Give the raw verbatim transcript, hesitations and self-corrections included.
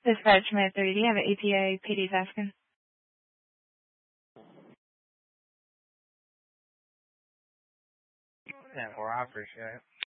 Dispatch Med three, do you have an E T A P D tasking? ten four, I appreciate it.